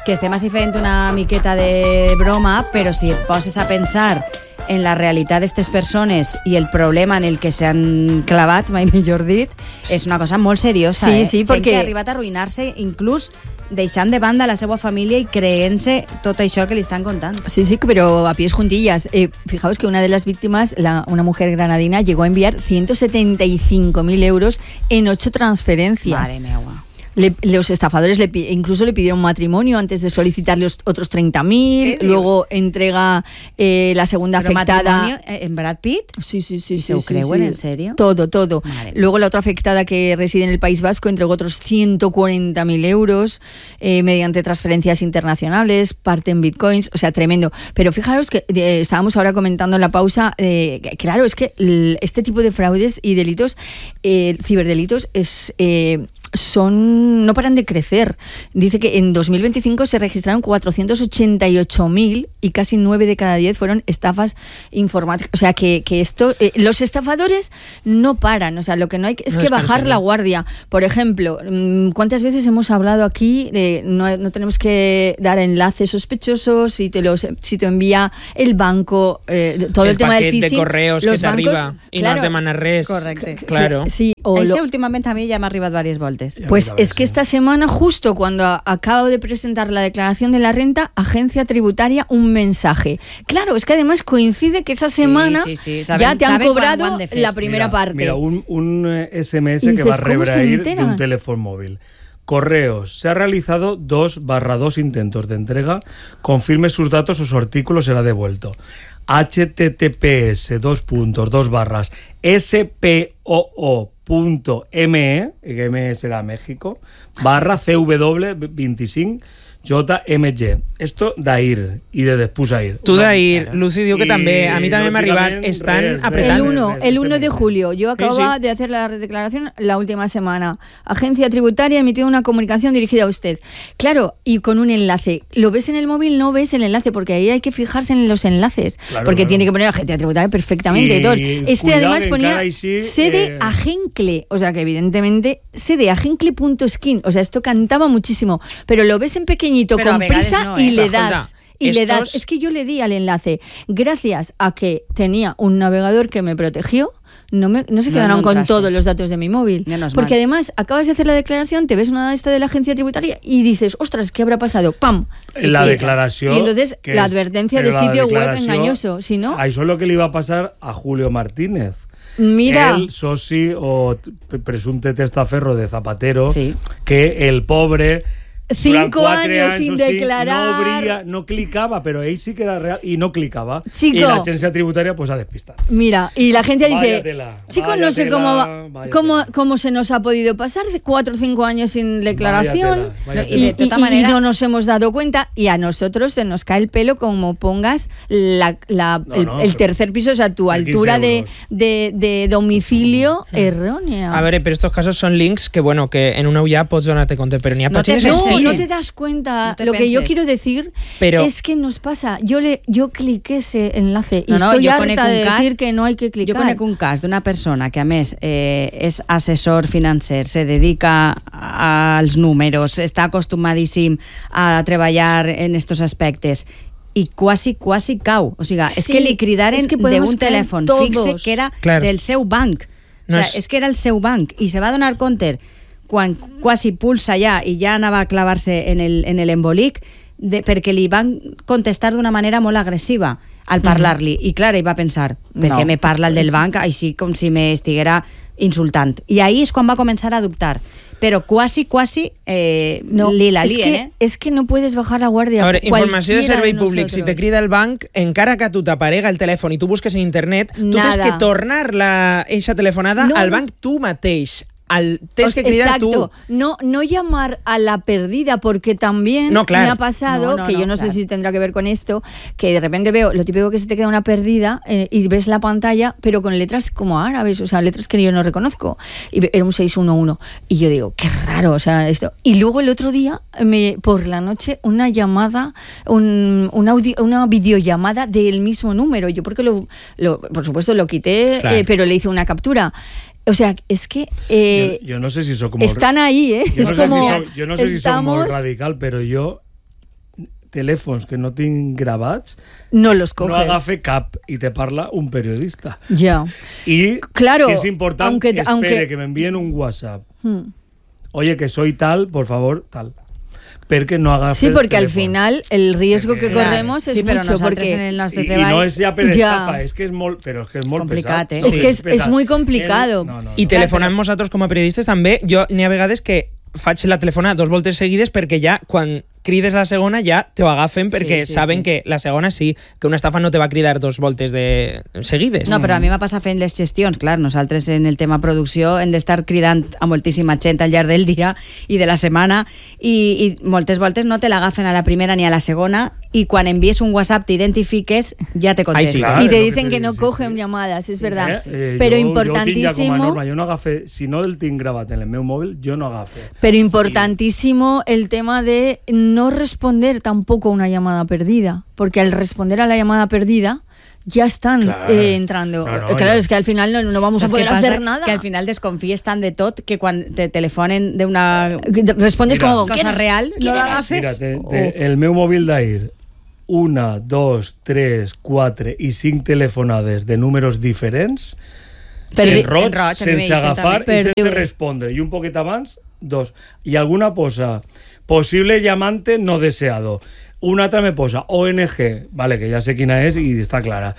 que estem així fent una miqueta de broma, però si et poses a pensar en la realitat d'aquestes persones i el problema en el que s'han clavat, mai millor dit, és una cosa molt seriosa. Sí, Gent que ha arribat a arruïnar-se, inclús deixant de banda la seva família y creent-se tot això que li estan contant. Sí, pero a pies juntillas. Fijaos que una de las víctimas, una mujer granadina, llegó a enviar 175.000 euros en 8 transferencias. Madre mía. Los estafadores incluso le pidieron matrimonio antes de solicitar los otros 30.000. Luego entrega la segunda ¿Pero afectada. ¿Matrimonio en Brad Pitt? Sí. ¿Se lo creen en serio? Todo. Madre. Luego la otra afectada, que reside en el País Vasco, entregó otros 140.000 euros mediante transferencias internacionales, parte en bitcoins. O sea, tremendo. Pero fijaros que estábamos ahora comentando en la pausa, claro, es que este tipo de fraudes y delitos, ciberdelitos, no paran de crecer. Dice que en 2025 se registraron 488.000 y casi 9 de cada 10 fueron estafas informáticas. O sea, que esto, los estafadores no paran. O sea, lo que no hay es que bajar la guardia. Por ejemplo, ¿cuántas veces hemos hablado aquí de no tenemos que dar enlaces sospechosos si te envía el banco, todo el tema del phishing, de correos los que t'arriba i no has de manar res. Correcte. Claro. Sí, Ese últimamente a mí ya me ha arribat varias voltes. Pues es que esta semana, justo cuando acabo de presentar la declaración de la renta, Agencia Tributaria, un mensaje. Claro, es que además coincide que esa semana ya te han cobrado la primera parte. Mira, un SMS que va a rebrair de un teléfono móvil. Correos. Se ha realizado 2/2 intentos de entrega. Confirme sus datos o su artículo será devuelto. https://spoo.me, que M será México, /CW25 JMG. Esto d'ahir i de després ahir. Tu d'ahir, Lucy diu que també, a mi també m'ha arribat, estan apretando. El 1 de julio, yo acababa de hacer la declaración la última semana. Agencia Tributaria ha emitido una comunicación dirigida a usted. Claro, y con un enlace. Lo ves en el móvil, no ves el enlace, porque ahí hay que fijarse en los enlaces. Porque tiene que poner Agencia Tributaria perfectamente. Además ponía sede Agencle, o sea que evidentemente sede agencle.skin, o sea, esto cantaba muchísimo, pero lo ves en pequeño con prisa y le das. Es que yo le di al enlace. Gracias a que tenía un navegador que me protegió, no se quedaron con todos los datos de mi móvil. Porque además acabas de hacer la declaración, te ves una de la agencia tributaria y dices, ostras, ¿qué habrá pasado? ¡Pam! La declaración. Y entonces la advertencia de sitio web engañoso. Si no, eso es lo que le iba a pasar a Julio Martínez. Mira. El soci o presumpte testaferro de Zapatero, que el pobre 5 años sin declarar. No clicaba, pero ahí sí que era real y no clicaba. Chico, y la agencia tributaria pues ha despistado. Mira, y la gente dice, chicos, no sé cómo se nos ha podido pasar 4 o 5 años sin declaración y no nos hemos dado cuenta, y a nosotros se nos cae el pelo como pongas el tercer piso, o sea, tu altura de domicilio errónea. A ver, pero estos casos son links que, bueno, que en una ya pots donar-te compte, pero ni a no te das cuenta. Lo que yo quiero decir es que nos pasa. Yo cliqué ese enlace y estoy harta de decir que no hay que clicar. Jo conec un cas d'una persona que, a més, és assessor financer, se dedica als números, està acostumadíssim a treballar en estos aspectes, i quasi cau. O sigui, és que li cridaren d'un telèfon fixe que era del seu banc. O sigui, és que era el seu banc, i se va donar compte quan quasi pulsa ja i ja anava a clavar-se en l'embolic perquè li van contestar d'una manera molt agressiva al parlar-li. I clar, ell va pensar, per què me parla el del banc així com si m'estiguera insultant? I ahí és quan va començar a dubtar. Però quasi li la lien, Es que no puedes bajar la guardia. A veure, informació de servei públic. Si te crida el banc, encara que tu t'aparega el telèfon i tu busques en internet, tu tens que tornar eixa telefonada al banc tu mateix. Tienes que cridar tú. No llamar a la perdida, porque también me ha pasado, que yo no sé si tendrá que ver con esto, que de repente veo lo típico que se te queda una perdida y ves la pantalla, pero con letras como árabes, o sea, letras que yo no reconozco. Y era un 611. Y yo digo, qué raro, o sea, esto. Y luego el otro día, por la noche, una llamada, una videollamada del mismo número. Yo porque por supuesto lo quité, pero le hice una captura. O sea, es que yo no sé si eso como están ahí, Yo no sé si soy muy radical, pero yo telèfons que no tinc gravats no los coge. No agafe cap y te parla un periodista. Ya. Y claro, si es importante, espere que me envíen un WhatsApp. Oye, que soy tal, por favor, tal. Perquè no agafe sí, porque al final el riesgo que corremos es mucho. Porque en el nostre treball... I no és ja per estafa, és que és molt, però és que és molt complicat, pesat. Sí, és que és muy complicado. I telefonant nosaltres com a periodistes també, jo n'hi ha vegades que faig la telefona 2 voltes seguides perquè ja quan crides la segona ja te ho agafen perquè saben que la segona sí, que una estafa no te va cridar 2 voltes seguides. No, però a mi m'ha passat fent les gestions, clar, nosaltres en el tema producció hem d'estar cridant a moltíssima gent al llarg del dia i de la setmana i moltes voltes no te l'agafen a la primera ni a la segona y cuando envíes un WhatsApp te identifiques, ya te contestan. Sí, claro, y te dicen que no cogen llamadas, es verdad. Pero importantísimo... Jo no agafe, si no el tinc gravat en el meu mòbil, jo no agafe. Pero importantísimo el tema de no responder tampoco a una llamada perdida, porque al responder a la llamada perdida ya están entrando. Claro, es que al final no vamos a poder hacer nada. Que al final desconfíes tan de tot que cuando te telefonen de una... Respondes como cosa real, no la agafes. El meu mòbil d'ahir, 1, 2, 3, 4 i 5 telefonades de números diferents, en roig, sense agafar i sense respondre. I un poquet abans, 2. I alguna posa, possible llamante no deseado. Una altra me posa ONG, vale, que ja sé quina és i està clara.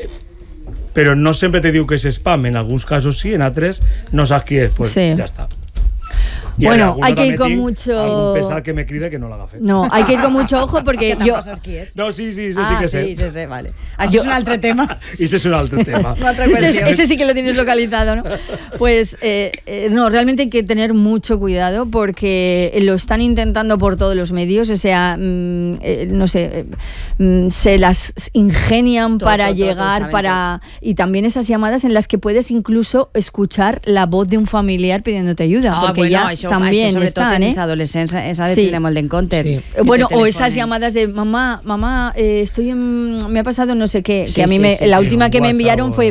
Però no sempre te diu que és spam, en alguns casos sí, en altres no saps qui és, pues ja està. Y bueno, hay que ir con mucho... Algún pesar que me crida que no l'agafe. No, hay que ir con mucho ojo porque yo... No, sí que sé. Sí, vale. Això és un altre tema. Ese es un altre tema. Ese sí que lo tienes localizado, ¿no? Pues, no, realmente hay que tener mucho cuidado porque lo están intentando por todos los medios, o sea, no sé, se las ingenian para llegar, para... Y también esas llamadas en las que puedes incluso escuchar la voz de un familiar pidiéndote ayuda, porque bueno, ya... También sobre están, todo en esa adolescencia, esa de tener molt en compte. Sí. Bueno, o esas llamadas de mamá, estoy me ha pasado no sé qué, que a mí la última que me enviaron fue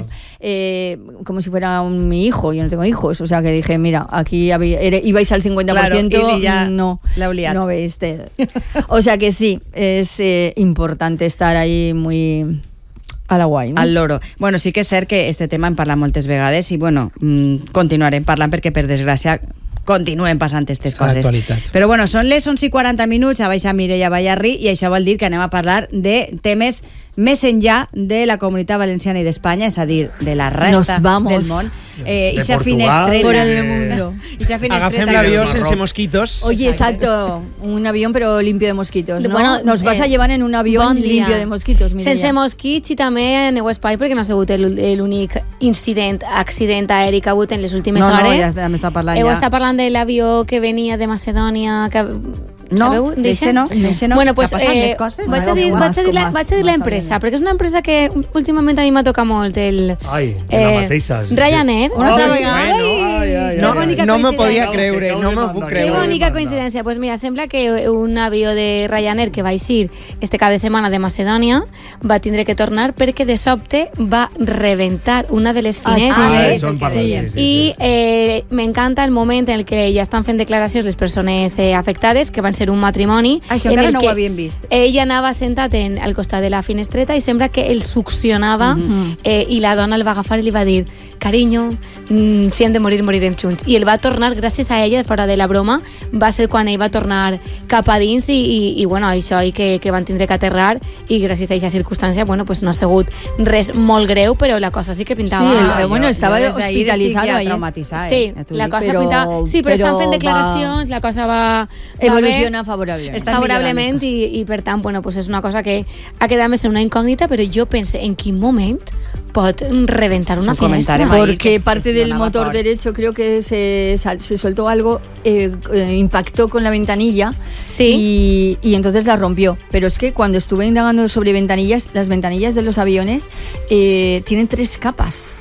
como si fuera mi hijo, yo no tengo hijos, o sea que dije, mira, aquí ibais al 50%, claro, ya no veis. O sea que sí, es importante estar ahí muy... a la guai, no? Al loro. Bueno, sí que és cert que este tema en parla moltes vegades i bueno, continuarem parlant perquè per desgràcia continuen passant aquestes coses. Però bueno, són les 11:40, ja baixa Mireia Ballarri i això vol dir que anem a parlar de temes més enllà de la Comunitat Valenciana i d'Espanya, és a dir, de la resta del món. De Portugal, por el mundo. Agafem l'avió sense mosquitos. Oye, exacto, un avión pero limpio de mosquitos, ¿no? Bueno, nos vas a llevar en un avión limpio de mosquitos, Mireia. Sense mosquits i també aneu espai perquè no ha sigut l'únic accident aeri que ha hagut en les últimes hores. Ja m'està parlant ja. Està parlant de l'avió que venia de Macedònia, que... No, deixe no. Bueno, pues vaig a dir l'empresa, perquè és una empresa que últimament a mi m'ha tocat molt la mateixa. Ryanair. Una altra vegada. No m'ho podia creure, Que bonica coincidència. Pues mira, sembla que un avió de Ryanair que va eixir este cada setmana de Macedònia va tindre que tornar perquè de sobte va reventar una de les finestres. I m'encanta el moment en què ja estan fent declaracions les persones afectades, que van ser un matrimoni. Això encara no ho havien vist. Ell anava sentat al costat de la finestreta i sembla que ell succionava i la dona el va agafar i li va dir, carinyo, si hem de morir, morirem junts. I ell va tornar, gràcies a ella, de fora de la broma, va ser quan ell va tornar cap a dins i bueno, això i que van tindre que aterrar i gràcies a aquesta circumstància, bueno, pues no ha sigut res molt greu, però la cosa sí que pintava... Sí, bueno, estava hospitalitzado ahí. Sí, la cosa pintava... Sí, però estan fent declaracions, la cosa va evoluciona favorablement i per tant, bueno, pues és una cosa que ha quedat més en una incògnita, però jo pense en quin moment pot reventar una finestra. Porque parte del motor derecho creo que se soltó algo, impactó con la ventanilla y entonces la rompió. Pero es que cuando estuve indagando sobre ventanillas, las ventanillas de los aviones tienen 3 capas.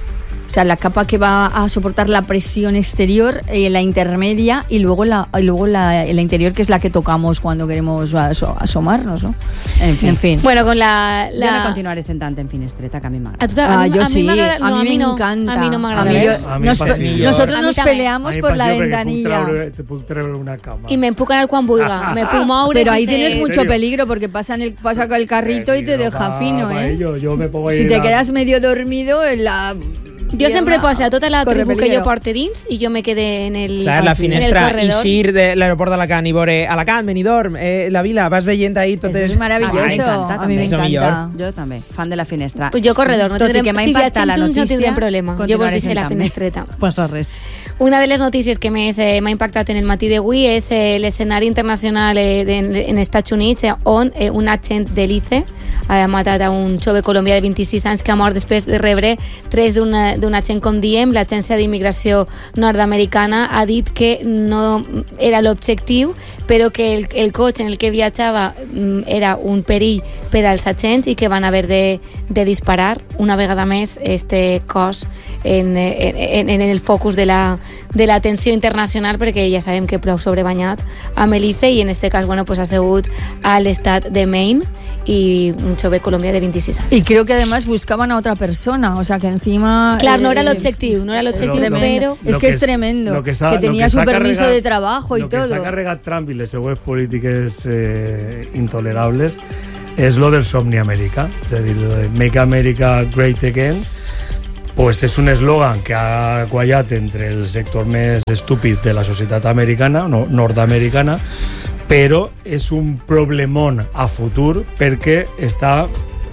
O sea, la capa que va a soportar la presión exterior, la intermedia y luego la interior, que es la que tocamos cuando queremos asomarnos, ¿no? En fin. Bueno, con la... Jo no continuaré sentant en finestreta, que a mi m'agrada. A mí me encanta. A mí no m'agrada. Nosotros nos peleamos por la ventanilla. Te puc treure una cama. Y me puc anar quan vulga. Me puc moure. Pero ahí tienes mucho peligro porque pasa con el carrito y te deja fino, ¿eh? Yo me pongo ahí. Si te quedas medio dormido en la... Jo sempre poso a tota la tribu que jo porte dins i jo me quede en el, clar, la finestra en el corredor. Eixir de l'aeroport d'Alacant i veure Alacant, Benidorm, la vila, vas veient ahí tot és maravilloso. A mi m'encanta. Jo també, fan de la finestra. Pues jo corredor, no tindrem, si viatgem junts no tindrem problema. Jo vos deixo la finestreta. Passa res. Una de les notícies que més m'ha impactat en el matí d'avui és l'escenari internacional en Estats Units, on un agent de l'ICE ha matat a un jove colombià de 26 anys que ha mort després de rebre tres d'un agent, com diem. L'agència d'immigració nord-americana ha dit que no era l'objectiu, però que el cotxe en el que viatjava era un perill per als agents i que van haver de disparar una vegada més este cos en el focus de l'atenció internacional, perquè ja sabem que prou sobrebanyat amb l'ICE, i en este cas pues ha sigut a l'estat de Maine y un jove colombià de 26 años. Y creo que además buscaban a otra persona, o sea que encima... Claro, no era el objetivo, pero... Es que es tremendo, que tenía su permiso de trabajo y todo. Lo que s'ha carregat Trump i les seues polítiques intolerables és lo del somni americà, és a dir, lo de Make America Great Again, pues és un eslògan que ha quallat entre el sector més estúpid de la societat americana, nord-americana, però és un problemón a futur perquè està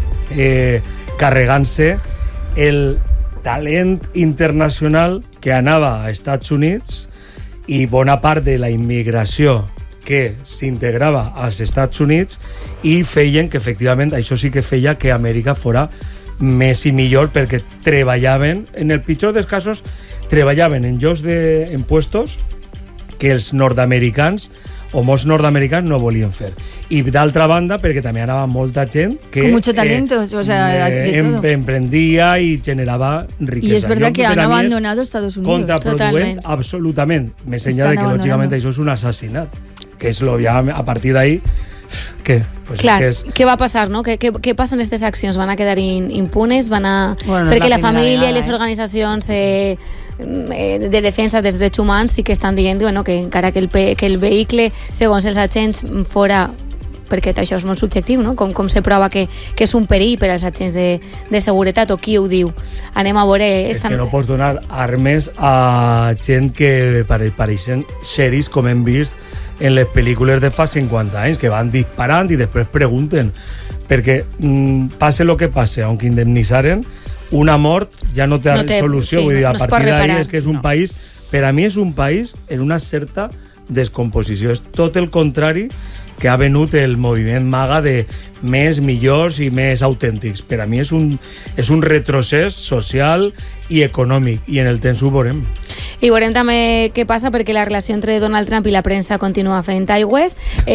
carregant-se el talent internacional que anava a Estats Units i bona part de la immigració que s'integrava als Estats Units, i feien que efectivament això sí que feia que Amèrica fora més i millor, perquè treballaven, en el pitjor dels casos, treballaven en llocs en puestos que els nord-americans o molts nord-americans no volien fer. I d'altra banda, perquè també anava molta gent que con mucho talento, o sea, emprendía y generaba riqueza. Y es verdad que han abandonado Estados Unidos. Contraproduent, absolutament. Més enllà de que, lògicament, això és un assassinat. Que és lo ja a partir d'ahí... ¿Qué? Pues clar, es què va passar, no? Què passa en aquestes accions? Van a quedar impunes? Perquè la família i les organitzacions de defensa dels drets humans sí que estan dient que encara que el vehicle, segons els agents, fora... perquè això és molt subjectiu, no? Com se prova que és un perill per als agents de seguretat, o qui ho diu? Anem a veure... És que no pots donar armes a gent que pareixen xeris, com hem vist en les pel·lícules de fa 50 anys, que van disparant i després pregunten, perquè passe el que passe, aunque indemnitzaren, una mort ja no té solució, sí, vull dir, a partir d'ahí és que és un no. país, per a mi és un país en una certa descomposició, és tot el contrari que ha venut el moviment MAGA de més, millors i més autèntics. Per a mi és un retrocés social i econòmic, i en el temps ho veurem. I veurem també què passa, perquè la relació entre Donald Trump i la premsa continua fent aigües.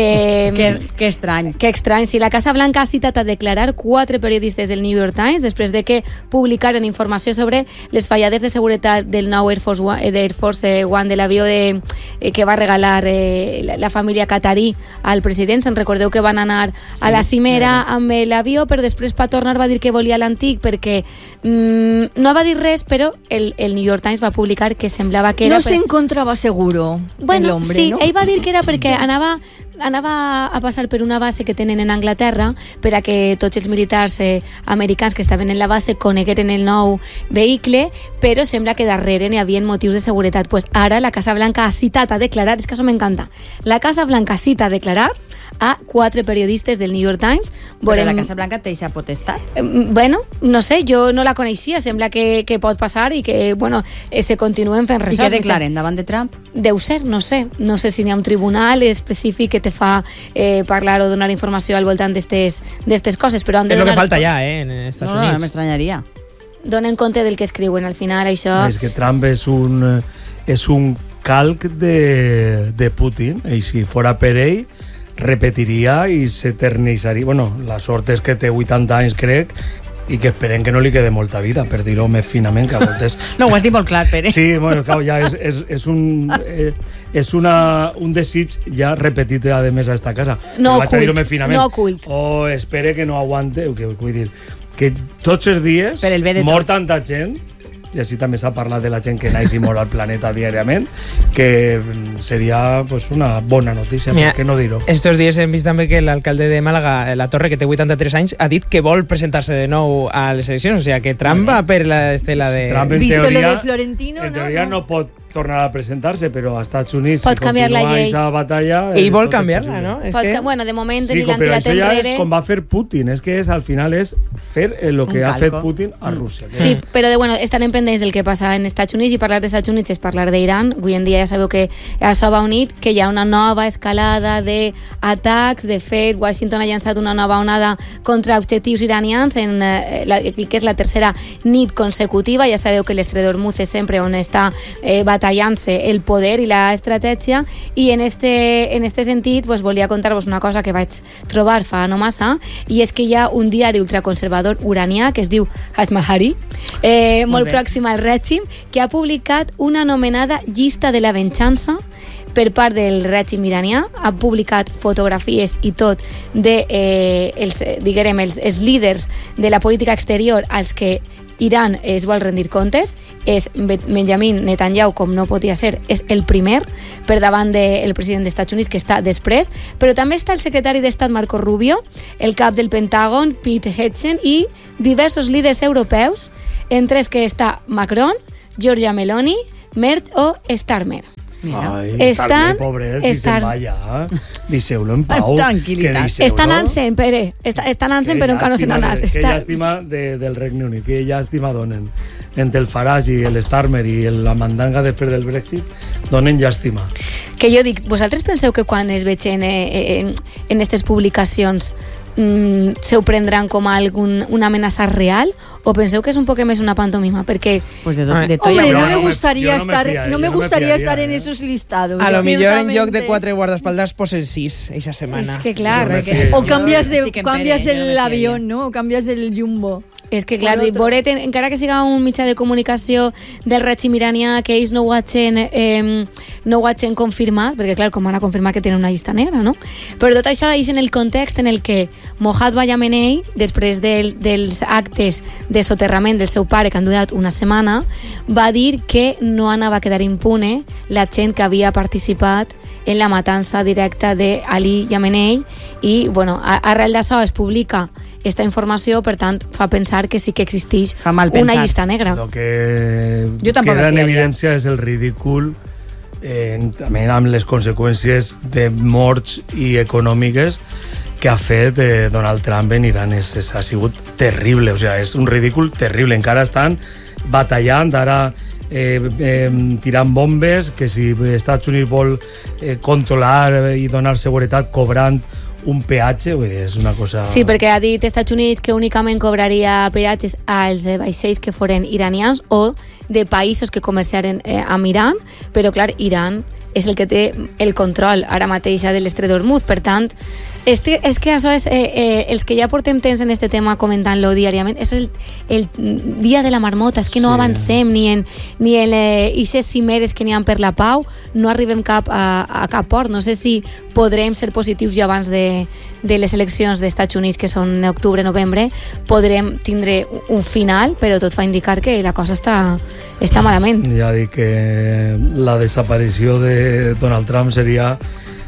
Que estrany. Que estrany. Si la Casa Blanca ha citat a declarar 4 periodistes del New York Times després de que publicaren informació sobre les fallades de seguretat del nou Air Force One, de l'avió que va regalar la família qatarí al president. Se'n recordeu que van anar a la cimera amb l'avió, però després per tornar va dir que volia l'antic, perquè no va dir res, però el New York Times va publicar que semblava que era... No se encontraba seguro el hombre, sí, ¿no? Ell va dir que era perquè anava a passar per una base que tenen en Anglaterra per a que tots els militars americans que estaven en la base conegueren el nou vehicle, però sembla que darrere n'hi havia motius de seguretat. Pues ara la Casa Blanca ha citat a declarar, és que això m'encanta, la Casa Blanca cita a declarar a 4 periodistes del New York Times. Però la Casa Blanca té aquesta potestat? Bueno, no sé, jo no la coneixia, sembla que pot passar i que, se continuen fent res. I què declaren davant de Trump? Deu ser, no sé si n'hi ha un tribunal específic que te fa parlar o donar informació al voltant d'estes coses, però han de donar... És el que falta ja, en Estats Units. No m'estranyaria. Donen compte del que escriuen, al final això... És que Trump és un calc de Putin, i si fora per ell repetiria i s'eternitzaria. Bueno, la sort és que té 80 anys, crec, i que esperem que no li quede molta vida, per dir-ho més finament, que a voltes... No, ho has dit molt clar, Pere. Sí, bueno, clar, ja és un desig ja repetit, a més, a esta casa. No ocult. O espere que no aguante, vull dir, que tots els dies mor tanta gent, i així també s'ha parlat de la gent que naix i mor al planeta diàriament, que seria pues, una bona notícia, per què no dir-ho? Estos dies hem vist també que l'alcalde de Màlaga, La Torre, que té 83 anys, ha dit que vol presentar-se de nou a les eleccions, o sigui que Trump va per l'estela de... Trump, ¿Visto lo de Florentino? En teoria no pot tornar a presentar-se, però als Estats Units pot canviar la llei. Batalla, i vol canviar-la, no? Bueno, de moment sí, però això ja és com va fer Putin, és que al final és fer el que ha fet Putin a Rússia. Sí, però estarem pendents del que passa en Estats Units, i parlar dels Estats Units és parlar d'Iran. Avui en dia ja sabeu que això va unit, que hi ha una nova escalada d'atacs. De fet, Washington ha llançat una nova onada contra objectius iranians en que és la tercera nit consecutiva. Ja sabeu que l'estret d'Hormuz és sempre on està batallant-se el poder i la estratègia, i en este sentit volia contar-vos una cosa que vaig trobar fa no massa, i és que hi ha un diari ultraconservador uranià que es diu Hashmahari, molt pròxim al règim, que ha publicat una anomenada llista de la venjança per part del règim iranià. Ha publicat fotografies i tot de els líders de la política exterior als que Iran es vol rendir comptes. És Benjamin Netanyahu, com no podia ser, és el primer per davant del president dels Estats Units, que està després, però també està el secretari d'Estat Marco Rubio, el cap del Pentàgon Pete Hegseth i diversos líders europeus, entre els que està Macron, Giorgia Meloni, Merz o Starmer. Estan pobres, si se'n va ja. Deixeu-lo en pau. Tranquil·litat. Estan anant-se'n, Pere. Estan anant-se'n, però encara no se n'ha anat. Que llàstima del Regne Unit, que llàstima donen. Entre el Farage i el Starmer i la mandanga després del Brexit, donen llàstima. Que jo dic, vosaltres penseu que quan es vegen en aquestes publicacions se ho prendran com una amenaça real, o penseu que és un poc més una pantomima? Perquè pues de tot hombre, no me gustaría estar en esos listados. A lo millor en lloc de 4 guardaespaldas posen 6 esa semana. És que clar, o cambias el avión, ¿no? O cambias el jumbo. És que, clar, Boret, encara que siga un mitjà de comunicació del règim iranià, que ells no ho hagin confirmat, perquè, clar, com van a confirmar que tenen una llista negra, no? Però tot això és en el context en el que Mohammad Yamenei, després dels actes de soterrament del seu pare, que han durat una setmana, va dir que no anava a quedar impune la gent que havia participat en la matança directa d'Ali Yamenei, i, bueno, arrel d'això es publica esta informació, per tant, fa pensar que sí que existeix una llista negra. El que queda en evidència és el ridícul, també amb les conseqüències de morts i econòmiques que ha fet Donald Trump en Iran. Ha sigut terrible, o sigui, és un ridícul terrible. Encara estan batallant, ara tirant bombes, que si Estats Units vol controlar i donar seguretat cobrant un peatge, vull dir, és una cosa... Sí, perquè ha dit Estats Units que únicament cobraria peatges als vaixells que foren iranians o de països que comerciaren amb Iran, però clar, Iran és el que té el control ara mateix de l'estret d'Hormuz. Per tant, és que això és els que ja portem temps en este tema comentant-lo diàriament, és el dia de la marmota, és que no avancem ni en ixes cimeres que n'hi ha per la pau, no arribem a cap port. No sé si podrem ser positius ja abans de les eleccions dels Estats Units, que són en octubre-novembre, podrem tindre un final, però tot fa indicar que la cosa està malament. Ja dic que la desaparició de Donald Trump seria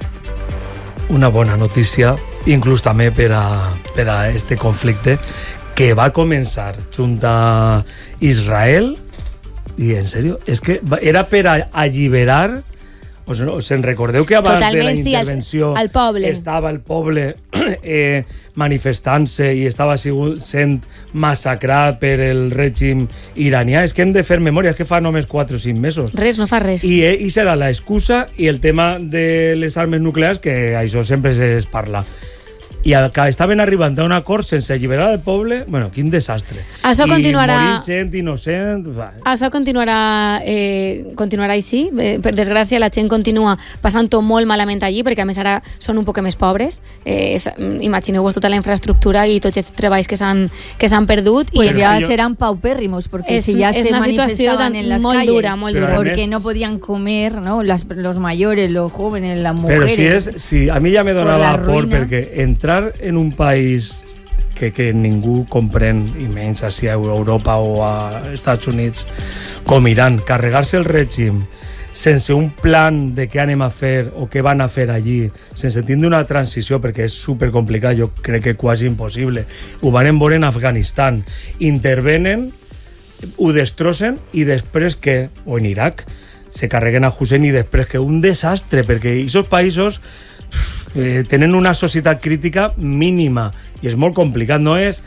una bona notícia, inclús també per a este conflicte que va començar junt a Israel, i en sèrio, és que era per a alliberar. Se'n recordeu que abans de la intervenció estava el poble manifestant-se i estava sent massacrat per el règim iranià? És que hem de fer memòria, és que fa només 4 o 5 mesos. Res, no fa res. I serà l'excusa, i el tema de les armes nuclears, que això sempre es parla. i estaven arribant a un acord sense alliberar el poble. Bueno, quin desastre. Això continuarà... I morir gent innocent... Això continuarà així. Per desgràcia, la gent continua passant-ho molt malament allí, perquè a més ara són un poc més pobres. Imagineu-vos tota la infraestructura i tots els treballs que s'han perdut. Pues ya serán paupérrimos, porque si ya se manifestaban en las calles, muy dura. Porque no podían comer, ¿no? Los mayores, los jóvenes, las mujeres. Pero si a mí ya me donava por, perquè entrar en un país que ningú comprèn, i menys a Europa o a Estats Units, com Iran, carregar-se el règim sense un plan de què anem a fer o què van a fer allí, sense tindre una transició, perquè és supercomplicat, jo crec que quasi impossible. Ho van veure en Afganistan. Intervenen, ho destrossen i després que, o en Iraq, se carreguen a Hussein i després que un desastre, perquè aquests països tenen una societat crítica mínima i és molt complicat, no és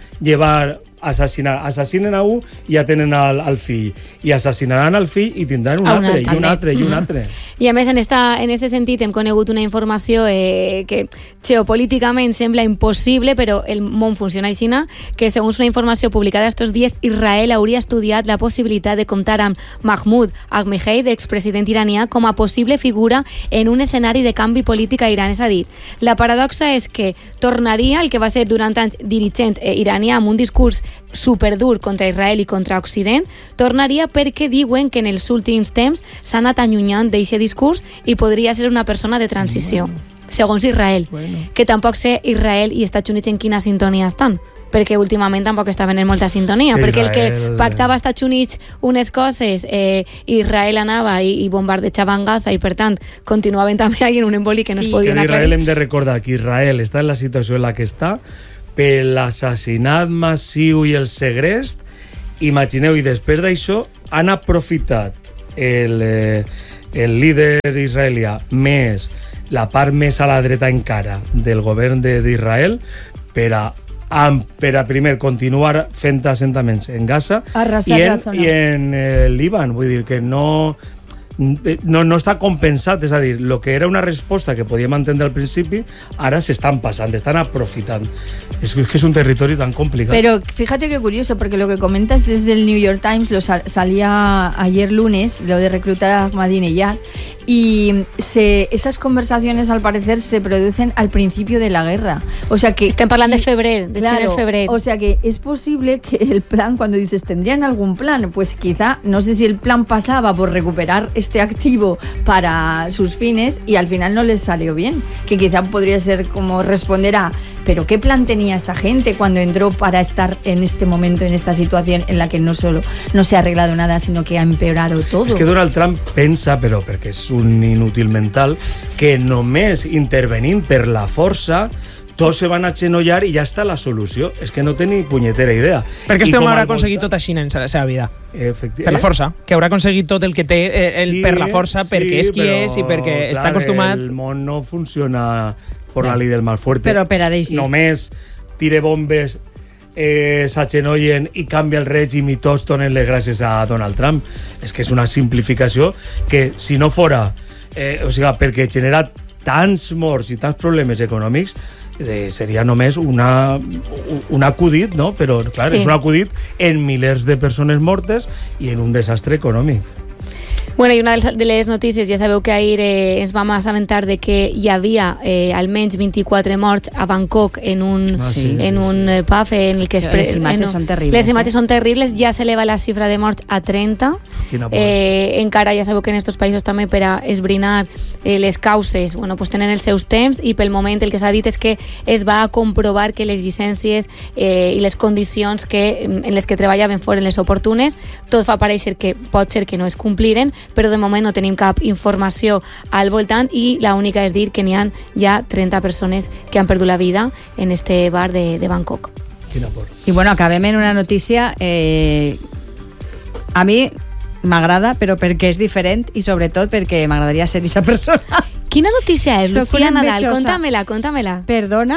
assassinen a un i ja tenen el fill, i assassinaran el fill i tindran un altre, i un altre, i un altre. I a més, en este sentit, hem conegut una informació que geopolíticament sembla impossible, però el món funciona així, que segons una informació publicada estos dies, Israel hauria estudiat la possibilitat de comptar amb Mahmoud Ahmadinejad, expresident iranià, com a possible figura en un escenari de canvi polític a Iran. És a dir, la paradoxa és que tornaria el que va ser durant anys dirigent iranià amb un discurs superdur contra Israel i contra Occident, tornaria perquè diuen que en els últims temps s'ha anat allunyant d'aquest discurs i podria ser una persona de transició, segons Israel. Que tampoc sé Israel i Estats Units en quina sintonia estan, perquè últimament tampoc estaven en molta sintonia, perquè el que pactava als Estats Units unes coses, Israel anava i bombardejava en Gaza i per tant continuaven també ahí en un emboli que no es podien aclarir. Israel hem de recordar que Israel està en la situació en la que està per l'assassinat massiu i el segrest. Imagineu, i després d'això han aprofitat el líder israelià més la part més a la dreta encara del govern d'Israel per a primer continuar fent assentaments en Gaza i en Líban. Vull dir que no està compensat, és a dir, el que era una resposta que podíem entendre al principi, ara s'estan passant, estan aprofitant. Es que es un territorio tan complicado. Pero fíjate qué curioso, porque lo que comentas desde el New York Times, salía ayer lunes, lo de reclutar a Ahmadinejad, y esas conversaciones al parecer se producen al principio de la guerra. O sea que estén hablando de febrero, claro, o sea que es posible que el plan, cuando dices tendrían algún plan, pues quizá, no sé si el plan pasaba por recuperar este activo para sus fines y al final no les salió bien, que quizá podría ser como responder a pero qué plan tenía esta gente cuando entró para estar en este momento, en esta situación en la que no solo no se ha arreglado nada, sino que ha empeorado todo. És que Donald Trump pensa, però perquè és un inútil mental, que només intervenint per la força tots se van a agenollar i ja està la solució. És que no té ni punyetera idea. Perquè este home haurà aconseguit tot així en la seva vida. Per la força. Que haurà aconseguit tot el que té per la força, perquè és qui és i perquè està acostumat... El món no funciona por la ley del más fuerte. Però per a deixi. Només tire bombes, s'agenollen i canvia el règim i tots donen les gràcies a Donald Trump. És que és una simplificació que si no fora, o sigui, perquè genera tants morts i tants problemes econòmics, seria només un acudit, no? Però, clar, sí. És un acudit en milers de persones mortes i en un desastre econòmic. Bueno, i una de les notícies, ja sabeu que ahir ens vam assabentar de que hi havia almenys 24 morts a Bangkok en un pub en el que les imatges són terribles. Les imatges són terribles, ja s'eleva la xifra de morts a 30. Encara ja sabeu que en aquests països també per a esbrinar les causes, bueno, pues tenen els seus temps i pel moment el que s'ha dit és que es va comprovar que les llicències i les condicions en les que treballaven foren les oportunes. Tot fa pareixer que pot ser que no es compliren, però de moment no tenim cap informació al voltant i l'única és dir que n'hi ha ja 30 persones que han perdut la vida en este bar de Bangkok. I bueno, acabem en una notícia a mi m'agrada, però perquè és diferent i sobretot perquè m'agradaria ser aquesta persona. Quina notícia és, Lucía Nadal? Conta-me-la. Perdona,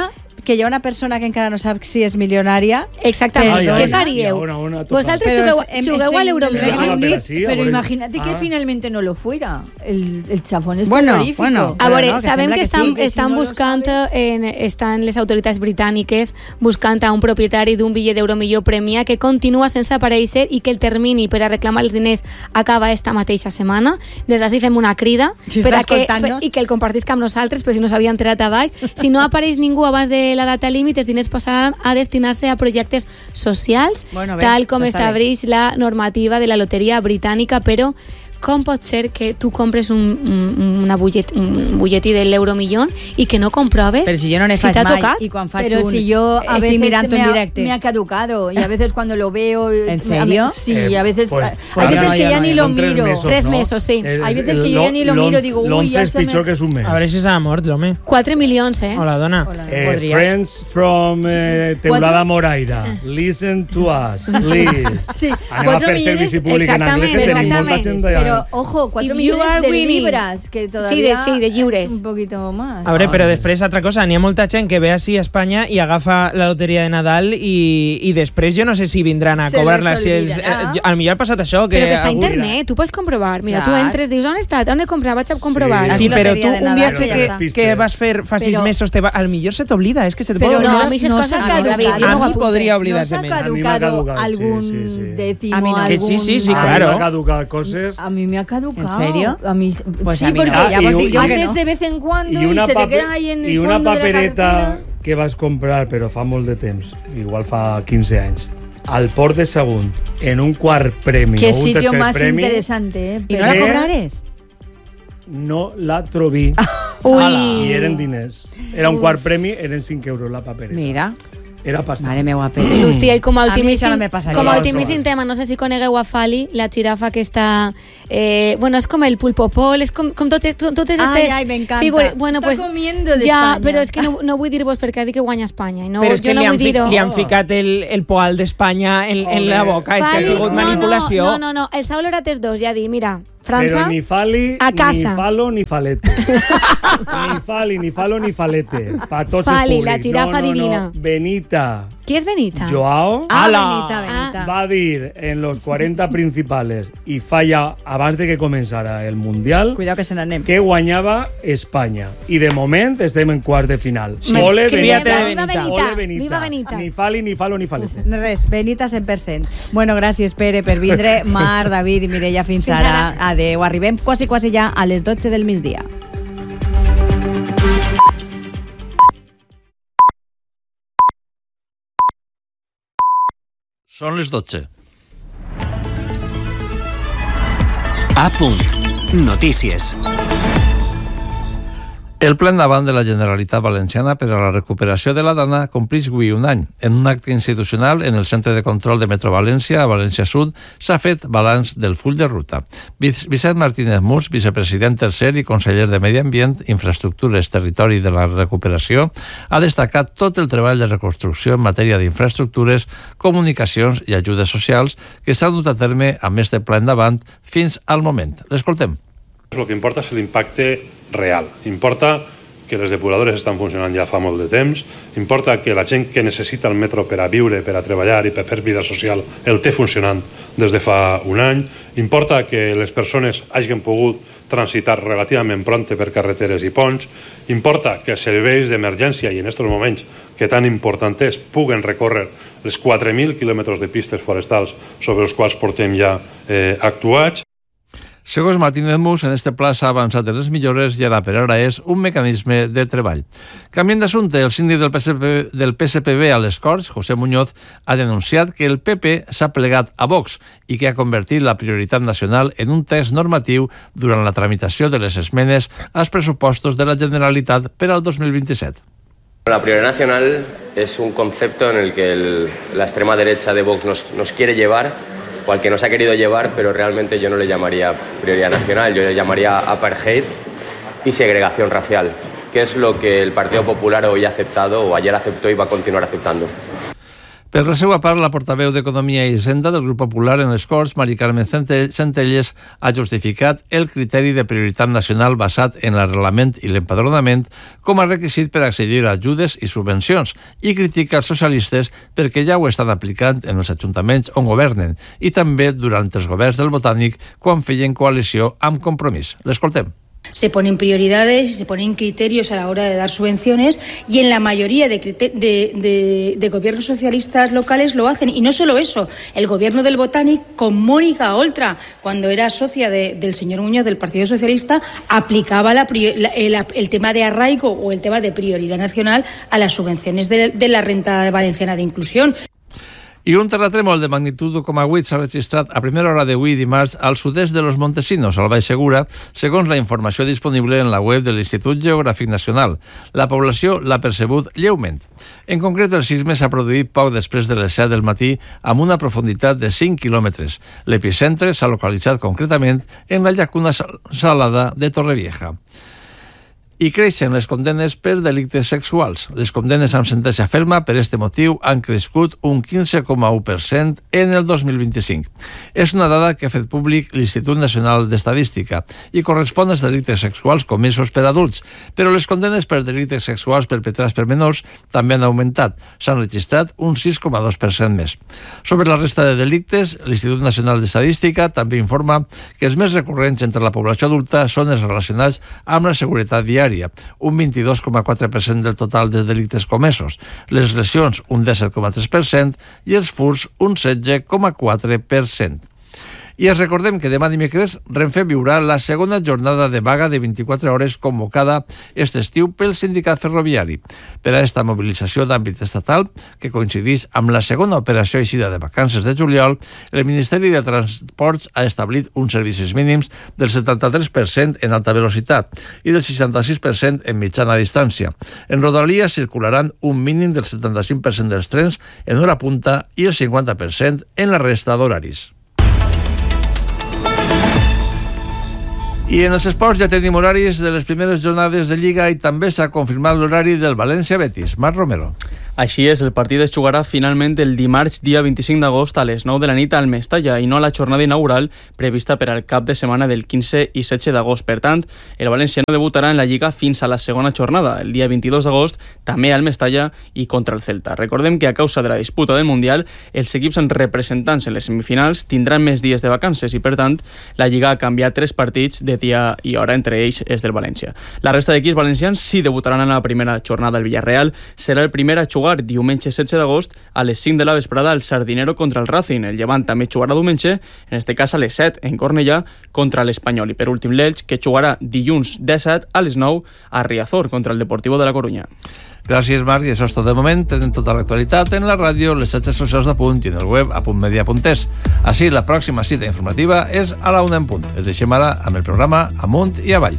que hi ha una persona que encara no sap si és milionària. Exactament. Què faríeu? Vosaltres jugueu a l'Euromillions. Pero imagínate que finalmente no lo fuera. El chafón es terrorífico. Bueno, a veure, sabem que estan buscant, estan les autoritats britàniques buscant a un propietari d'un bitllet d'Euromilló Premia que continua sense aparèixer i que el termini per a reclamar els diners acaba esta mateixa setmana. Des d'ací fem una crida i que el compartisca amb nosaltres, per si no s'havia enterat abans. Si no apareix ningú abans de la data límit, els diners passaran a destinar-se a projectes socials, tal com estableix la normativa de la loteria britànica, però com pot ser que tu compres un butlletí de l'Euromillón i que no comproves pero si yo no si t'ha tocat? Y cuando faig pero si yo a veces mirando en directe. Me ha caducado y a veces cuando lo veo... ¿En serio? Sí, a veces hay veces que ya ni lo miro. 3 mesos, sí. Hay veces que yo ya ni lo miro, digo, uy, ya se me... que és un mes. A veure si s'ha mort, l'home. 4 milions, Hola, dona. Friends from Teulada Moraira, listen to us, please. Sí, anem a fer servici públic en anglès, que tenim molta gent d'allà. Pero, ojo, 4 millones de libras, que todavía sí, de lliures. un poquito más. A veure, però després, altra cosa, n'hi ha molta gent que ve així a Espanya i agafa la loteria de Nadal i després jo no sé si vindran a cobrar-la. Si al millor ha passat això. Però que està a internet, tu pots comprovar. Mira, tu entres, dius, on he estat? On he comprat? Vaig a comprovar. Sí, però tu un viatge que vas fer fa 6 mesos, al millor se t'oblida. És que se te pot oblidar. No, a mi a mi podria oblidar-se. ¿No se ha caducado algún décimo? A mí no. Sí, claro. A mí me ha caducado cosas. A mí me ha caducado. ¿En serio? A mí, pues sí, a mí porque no. Ya vos digo que haces no. de vez en cuando y se te queda ahí en el fondo de la papereta cartera. que vas comprar, però fa molt de temps, igual fa 15 anys, al Port de Sagunt, en un quart premi Qué o un sitio tercer más premi, interesante, ¿Y no la cobrares? no la trobí. I eren diners. Era un quart premi, eren 5 euros la papereta. Mira. Era pasta. Mare meva, Pere. Lucía, i com a ultimíssim tema, no sé si conegueu a Fali, la girafa que està... bueno, és com el pulpo pol, és com totes aquestes... Ai, m'encanta. Bueno, Està pues, comiendo de ja, España. però és que no vull dir-vos perquè ha dit que guanya Espanya. No, però és que jo no vull dir-ho. li han ficat el poal d'Espanya en la boca. És que ha sigut manipulació. No, el Saúl Orates 2 ja dit, mira, França, Pero ni Fali, a casa. ni Falo, ni Falete. Ni Fali, ni Falo, ni Falete. Pa tots Fali, els públics. la girafa divina. No. Benita. Qui és Benita? Joao Benita. va dir en los 40 principales i falla abans de que començara el Mundial Cuidado que se n'anem. que guanyava Espanya. I de moment estem en quart de final. Ole, Benita. Viva Benita. Ni Fali, ni Falo, ni Falete. Res, Benita 100%. Bueno, gràcies, Pere, per vindre. Mar, David i Mireia, fins ara. Adeu. Arribem quasi ja a les 12 del migdia. Són les 12. A punt. Notícies. El ple endavant de la Generalitat Valenciana per a la recuperació de la Dana complix avui un any. En un acte institucional en el Centre de Control de Metro València, a València Sud, s'ha fet balanç del full de ruta. Vicent Martínez Mus, vicepresident tercer i conseller de Medi Ambient, Infraestructures, Territori de la Recuperació, ha destacat tot el treball de reconstrucció en matèria d'infraestructures, comunicacions i ajudes socials que s'han dut a terme amb este ple endavant fins al moment. L'escoltem. Lo que importa és l'impacte real. Importa que les depuradores estan funcionant ja fa molt de temps, importa que la gent que necessita el metro per a viure, per a treballar i per fer vida social el té funcionant des de fa un any, importa que les persones hagin pogut transitar relativament prompte per carreteres i ponts, importa que els serveis d'emergència i en aquests moments que tan important és puguen recórrer els 4.000 quilòmetres de pistes forestals sobre els quals portem ja actuats. Segons Martínez Mus, en este pla s'ha avançat en les millores i ara per ara és un mecanisme de treball. Canviant d'assumpte, el síndic del PSPB a les Corts, José Muñoz, ha denunciat que el PP s'ha plegat a Vox i que ha convertit la prioritat nacional en un text normatiu durant la tramitació de les esmenes als pressupostos de la Generalitat per al 2027. La prioridad nacional es un concepto en el que la extrema derecha de Vox nos quiere llevar, o al que nos ha querido llevar, pero realmente yo no le llamaría prioridad nacional, yo le llamaría apartheid y segregación racial, que es lo que el Partido Popular hoy ha aceptado, o ayer aceptó y va a continuar aceptando. Per la seva part, la portaveu d'Economia i Hisenda del Grup Popular en les Corts, Mari Carmen Centelles, ha justificat el criteri de prioritat nacional basat en l'arrelament i l'empadronament com a requisit per accedir a ajudes i subvencions i critica els socialistes perquè ja ho estan aplicant en els ajuntaments on governen i també durant els governs del Botànic quan feien coalició amb Compromís. L'escoltem. Se ponen prioridades y se ponen criterios a la hora de dar subvenciones y en la mayoría de gobiernos socialistas locales lo hacen. Y no solo eso, el gobierno del Botànic con Mónica Oltra, cuando era socia del señor Muñoz del Partido Socialista, aplicaba el tema de arraigo o el tema de prioridad nacional a las subvenciones de la renta valenciana de inclusión. I un terratrèmol de magnitud 1,8 s'ha registrat a primera hora d'avui dimarts al sud-est de los Montesinos, al Baix Segura, segons la informació disponible en la web de l'Institut Geogràfic Nacional. La població l'ha percebut lleument. En concret, el sisme s'ha produït poc després de les 7 del matí amb una profunditat de 5 quilòmetres. L'epicentre s'ha localitzat concretament en la llacuna salada de Torrevieja. I creixen les condenes per delictes sexuals. Les condenes amb sentència ferma per este motiu han crescut un 15,1% en el 2025. És una dada que ha fet públic l'Institut Nacional d'Estadística i correspon als delictes sexuals comesos per adults, però les condenes per delictes sexuals perpetrats per menors també han augmentat. S'han registrat un 6,2% més. Sobre la resta de delictes, l'Institut Nacional d'Estadística també informa que els més recurrents entre la població adulta són els relacionats amb la seguretat viària, un 22,4% del total de delictes comesos, les lesions un 17,3% i els furts un 16,4%. I els recordem que demà dimecres Renfe viurà la segona jornada de vaga de 24 hores convocada aquest estiu pel sindicat ferroviari. Per a esta mobilització d'àmbit estatal, que coincideix amb la segona operació eixida de vacances de juliol, el Ministeri de Transports ha establit uns servicis mínims del 73% en alta velocitat i del 66% en mitjana distància. En Rodalies circularan un mínim del 75% dels trens en hora punta i el 50% en la resta d'horaris. I en els esports ja tenim horaris de les primeres jornades de Lliga i també s'ha confirmat l'horari del València-Betis. Marc Romero. Així és, el partit es jugarà finalment el dimarts dia 25 d'agost a les 9 de la nit al Mestalla i no a la jornada inaugural prevista per al cap de setmana del 15 i 16 d'agost. Per tant, el València no debutarà en la Lliga fins a la segona jornada, el dia 22 d'agost, també al Mestalla i contra el Celta. Recordem que a causa de la disputa del Mundial, els equips representants en les semifinals tindran més dies de vacances i, per tant, la Lliga ha canviat 3 partits de dia i hora, entre ells és del València. La resta d'equips valencians sí debutaran en la primera jornada. El Villarreal serà el primer a jugar diumenge 16 d'agost a les 5 de la vesprada al Sardinero contra el Racing. El Llevant també jugarà diumenge, en este cas a les 7 en Cornellà contra l'Espanyol. I per últim l'Elx, que jugarà dilluns 17 a les 9 a Riazor contra el Deportivo de la Coruña. Gràcies, Marc, i això és tot de moment. Tenen tota l'actualitat en la ràdio, les xarxes socials d'Apunt i en el web apuntmedia.es. Així, la pròxima cita informativa és a la 1 en punt. Es deixem ara amb el programa Amunt i Avall.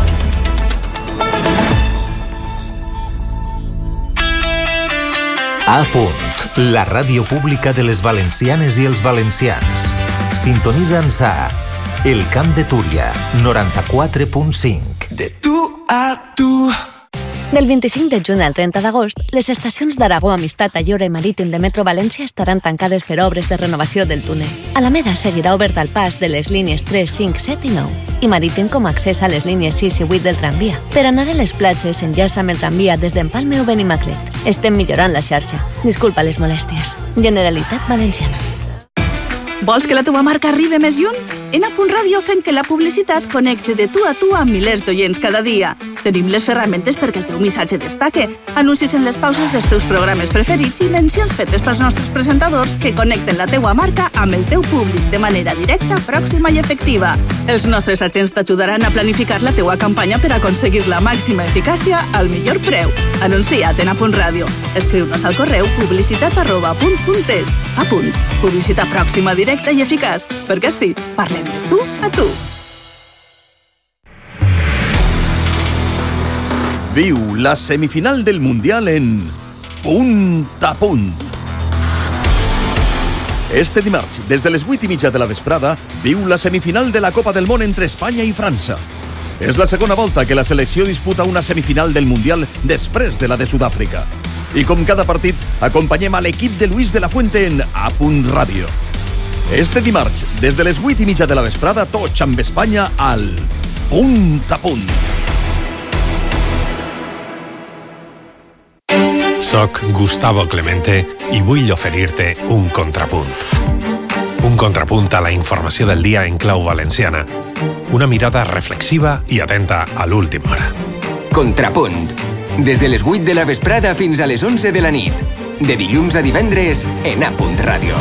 A Punt, la ràdio pública de les valencianes i els valencians. Sintonitza'ns a El Camp de Túria, 94.5. De tu a tu. Del 25 de juny al 30 d'agost, les estacions d'Aragó, Amistat, Ayora i Marítim de Metro València estaran tancades per obres de renovació del túnel. Alameda seguirà obert al pas de les línies 3, 5, 7 i 9 i Marítim com a accés a les línies 6 i 8 del tramvia. Per anar a les platges, enllaça amb el tramvia des d'Empalme o Benimaclet. Estem millorant la xarxa. Disculpa les molèsties. Generalitat Valenciana. Vols que la teva marca arribi més lluny? En A.Punt Ràdio fem que la publicitat connecti de tu a tu amb milers d'oients cada dia. Tenim les ferramentes perquè el teu missatge destaque, anuncis en les pauses dels teus programes preferits i mencions fetes pels nostres presentadors que connecten la teua marca amb el teu públic de manera directa, pròxima i efectiva. Els nostres agents t'ajudaran a planificar la teua campanya per aconseguir la màxima eficàcia al millor preu. Anuncia't en A.Punt Ràdio. Escriu-nos al correu publicitat@apunt.es. A.Punt. Publicitat pròxima, directa i eficaç. Perquè sí, parlem de tu a tu. Viu la semifinal del Mundial en Punt a Punt. Este dimarts, des de les 8:30 de la vesprada, viu la semifinal de la Copa del Món entre Espanya i França. És la segona volta que la selecció disputa una semifinal del Mundial després de la de Sud-àfrica. I com cada partit, acompanyem a l'equip de Luis de la Fuente en A Punt Ràdio. Este dimarts, des de les 8:30 de la vesprada, tots amb Espanya al Punt a Punt. Soc Gustavo Clemente i vull oferir-te un contrapunt. Un contrapunt a la informació del dia en clau valenciana. Una mirada reflexiva i atenta a l'última hora. Contrapunt. Des de les 8 de la vesprada fins a les 11 de la nit. De dilluns a divendres en A Punt Ràdio.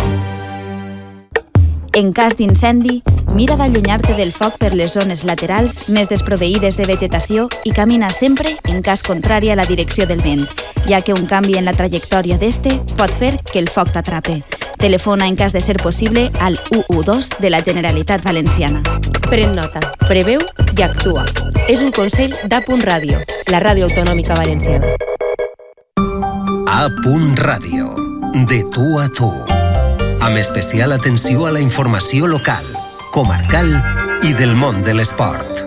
En cas d'incendi, mira d'allunyar-te del foc per les zones laterals més desproveïdes de vegetació i camina sempre en cas contrari a la direcció del vent, ja que un canvi en la trajectòria d'este pot fer que el foc t'atrape. Telefona en cas de ser possible al 112 de la Generalitat Valenciana. Pren nota, preveu i actua. És un consell d'A Punt Ràdio, la ràdio autonòmica valenciana. A Punt Ràdio, de tu a tu. Amb especial atenció a la informació local, comarcal i del món de l'esport.